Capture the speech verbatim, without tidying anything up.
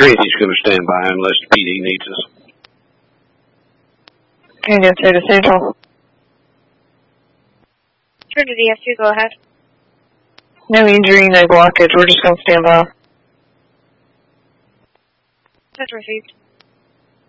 Tracy's going to stand by unless the P D needs us. Union State of Central. Trinity F two, go ahead. No injury, no blockage. We're just going to stand by. That's received.